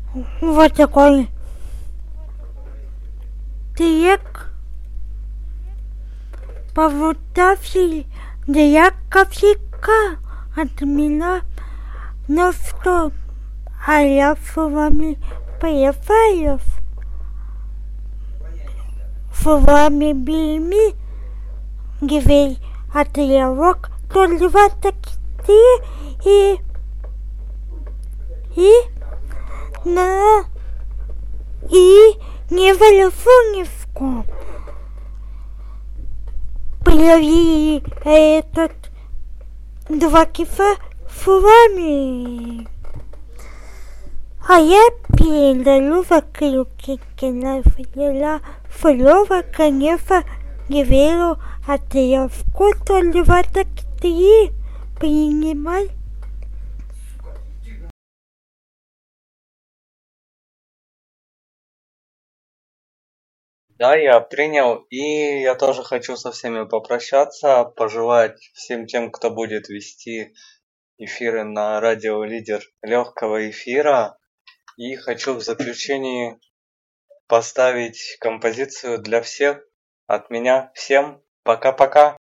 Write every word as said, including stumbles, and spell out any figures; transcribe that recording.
Вот такой трек повутавший для копейка от меня. Ну что, а я с вами поехаю. С вами Бими, Гивей, отрывок, двадцать три и и на и не телефонишку. Привели этот два кифа с вами. А я передаю вокруг кинофильма слово, конечно, Гиверу отрывку двадцать три. Принимай. Да, я принял, и я тоже хочу со всеми попрощаться, пожелать всем тем, кто будет вести эфиры на радио Лидер, легкого эфира. И хочу в заключении поставить композицию для всех. От меня всем пока-пока.